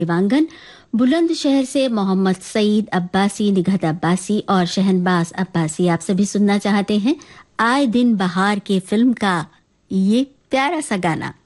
दिवांगन, बुलंदशहर से मोहम्मद सईद अब्बासी, निगहत अब्बासी और शहनबाज अब्बासी आप सभी सुनना चाहते हैं आए दिन बहार के फिल्म का ये प्यारा सा गाना।